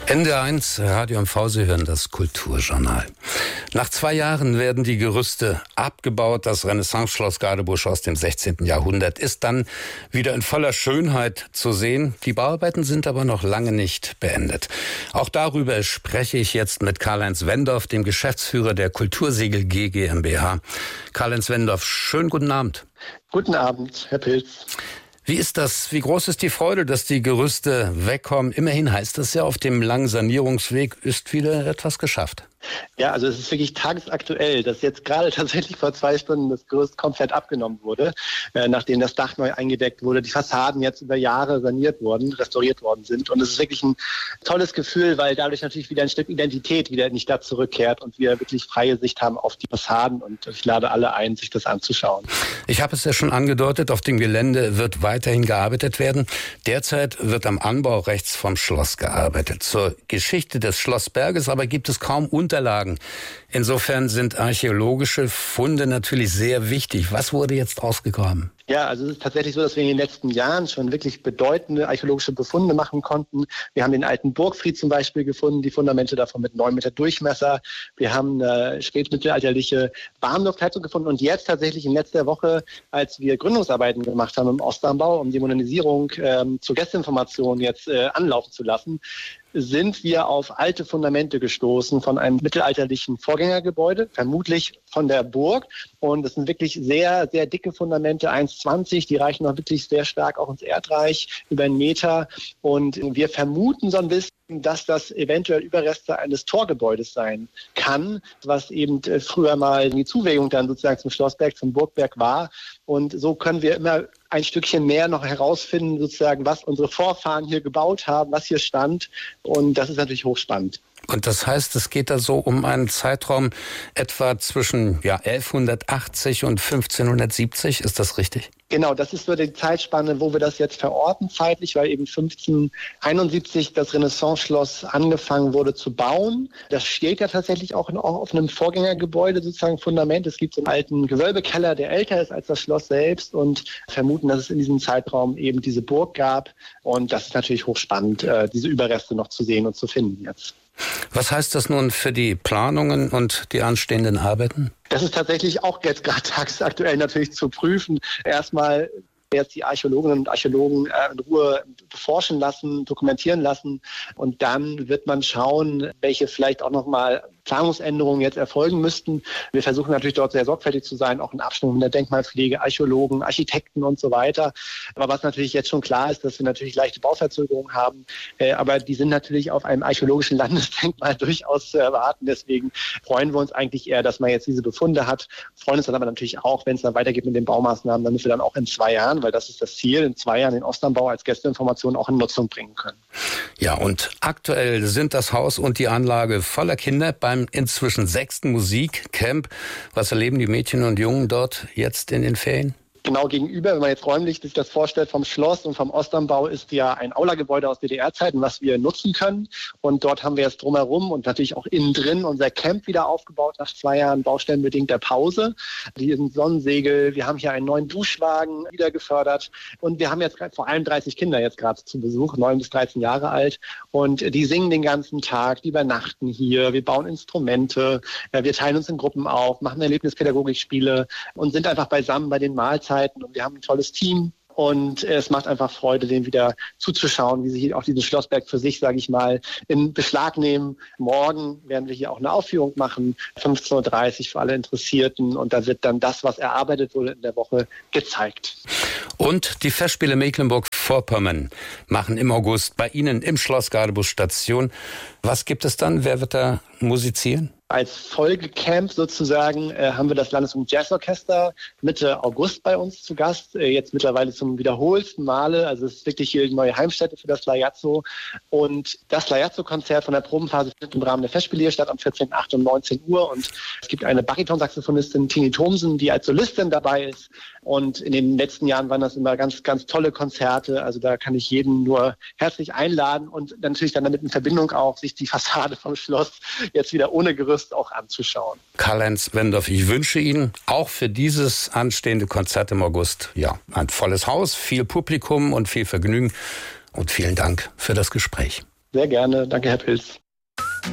NDR1 Radio MV, Sie hören das Kulturjournal. Nach 2 Jahren werden die Gerüste abgebaut. Das Renaissance-Schloss Gadebusch aus dem 16. Jahrhundert ist dann wieder in voller Schönheit zu sehen. Die Bauarbeiten sind aber noch lange nicht beendet. Auch darüber spreche ich jetzt mit Karl-Heinz Wendorf, dem Geschäftsführer der Kultursegel G GmbH. Karl-Heinz Wendorf, schönen guten Abend. Guten Abend, Herr Pilz. Wie ist das? Wie groß ist die Freude, dass die Gerüste wegkommen? Immerhin heißt es ja, auf dem langen Sanierungsweg ist wieder etwas geschafft. Ja, also es ist wirklich tagesaktuell, dass jetzt gerade tatsächlich vor 2 Stunden das Gerüst komplett abgenommen wurde, nachdem das Dach neu eingedeckt wurde, die Fassaden jetzt über Jahre saniert wurden, restauriert worden sind. Und es ist wirklich ein tolles Gefühl, weil dadurch natürlich wieder ein Stück Identität wieder in die Stadt zurückkehrt und wir wirklich freie Sicht haben auf die Fassaden. Und ich lade alle ein, sich das anzuschauen. Ich habe es ja schon angedeutet, auf dem Gelände wird weiterhin gearbeitet werden. Derzeit wird am Anbau rechts vom Schloss gearbeitet. Zur Geschichte des Schlossberges aber gibt es kaum Unterlagen. Insofern sind archäologische Funde natürlich sehr wichtig. Was wurde jetzt ausgegraben? Ja, also es ist tatsächlich so, dass wir in den letzten Jahren schon wirklich bedeutende archäologische Befunde machen konnten. Wir haben den alten Burgfried zum Beispiel gefunden, die Fundamente davon mit 9 Meter Durchmesser. Wir haben eine spätmittelalterliche Warmluftheizung gefunden und jetzt tatsächlich in letzter Woche, als wir Gründungsarbeiten gemacht haben im Ostanbau, um die Modernisierung zur Gästeinformation jetzt anlaufen zu lassen, sind wir auf alte Fundamente gestoßen von einem mittelalterlichen Vorgängergebäude, vermutlich von der Burg. Und das sind wirklich sehr, sehr dicke Fundamente, 1,20, die reichen noch wirklich sehr stark auch ins Erdreich, über 1 Meter. Und wir vermuten so ein bisschen, dass das eventuell Überreste eines Torgebäudes sein kann, was eben früher mal die Zuwägung dann sozusagen zum Schlossberg, zum Burgberg war. Und so können wir immer ein Stückchen mehr noch herausfinden, sozusagen, was unsere Vorfahren hier gebaut haben, was hier stand. Und das ist natürlich hochspannend. Und das heißt, es geht da so um einen Zeitraum etwa zwischen 1180 und 1570, ist das richtig? Genau, das ist so die Zeitspanne, wo wir das jetzt verorten zeitlich, weil eben 1571 das Renaissance-Schloss angefangen wurde zu bauen. Das steht ja tatsächlich auch auf einem Vorgängergebäude, sozusagen Fundament. Es gibt so einen alten Gewölbekeller, der älter ist als das Schloss selbst und vermuten, dass es in diesem Zeitraum eben diese Burg gab. Und das ist natürlich hochspannend, diese Überreste noch zu sehen und zu finden jetzt. Was heißt das nun für die Planungen und die anstehenden Arbeiten? Das ist tatsächlich auch jetzt gerade tagesaktuell natürlich zu prüfen. Erstmal jetzt die Archäologinnen und Archäologen in Ruhe beforschen lassen, dokumentieren lassen. Und dann wird man schauen, welche vielleicht auch nochmal Planungsänderungen jetzt erfolgen müssten. Wir versuchen natürlich dort sehr sorgfältig zu sein, auch in Abstimmung mit der Denkmalpflege, Archäologen, Architekten und so weiter. Aber was natürlich jetzt schon klar ist, dass wir natürlich leichte Bauverzögerungen haben. Aber die sind natürlich auf einem archäologischen Landesdenkmal durchaus zu erwarten. Deswegen freuen wir uns eigentlich eher, dass man jetzt diese Befunde hat. Freuen uns dann aber natürlich auch, wenn es dann weitergeht mit den Baumaßnahmen, damit wir dann auch in 2 Jahren, weil das ist das Ziel, in 2 Jahren den Ostanbau als Gästeinformation auch in Nutzung bringen können. Ja, und aktuell sind das Haus und die Anlage voller Kinder beim inzwischen 6. Musikcamp. Was erleben die Mädchen und Jungen dort jetzt in den Ferien? Genau gegenüber, wenn man jetzt räumlich sich das vorstellt, vom Schloss und vom Ostanbau ist ja ein Aulagebäude aus DDR-Zeiten, was wir nutzen können. Und dort haben wir jetzt drumherum und natürlich auch innen drin unser Camp wieder aufgebaut nach 2 Jahren baustellenbedingter Pause. Hier sind Sonnensegel, wir haben hier einen neuen Duschwagen wieder gefördert und wir haben jetzt vor allem 30 Kinder jetzt gerade zu Besuch, 9 bis 13 Jahre alt. Und die singen den ganzen Tag, die übernachten hier, wir bauen Instrumente, wir teilen uns in Gruppen auf, machen Erlebnispädagogikspiele und sind einfach beisammen bei den Mahlzeiten. Und wir haben ein tolles Team und es macht einfach Freude, denen wieder zuzuschauen, wie sie hier auch diesen Schlossberg für sich, sage ich mal, in Beschlag nehmen. Morgen werden wir hier auch eine Aufführung machen, 15:30 Uhr für alle Interessierten und da wird dann das, was erarbeitet wurde in der Woche, gezeigt. Und die Festspiele Mecklenburg-Vorpommern machen im August bei Ihnen im Schloss Gadebusch Station. Was gibt es dann? Wer wird da musizieren? Als Folgecamp sozusagen haben wir das Landesjugendjazzorchester Mitte August bei uns zu Gast. Jetzt mittlerweile zum wiederholten Male. Also es ist wirklich hier die neue Heimstätte für das Lajazzo. Und das Lajazzo-Konzert von der Probenphase findet im Rahmen der Festspiele hier statt am 14.08. um 19 Uhr. Und es gibt eine Baritonsaxophonistin, Tini Thomsen, die als Solistin dabei ist. Und in den letzten Jahren waren das immer ganz, ganz tolle Konzerte. Also da kann ich jeden nur herzlich einladen und natürlich dann damit in Verbindung auch sich die Fassade vom Schloss jetzt wieder ohne Gerüst auch anzuschauen. Karl-Heinz Wendorf, ich wünsche Ihnen auch für dieses anstehende Konzert im August ein volles Haus, viel Publikum und viel Vergnügen und vielen Dank für das Gespräch. Sehr gerne. Danke, Herr Pilz.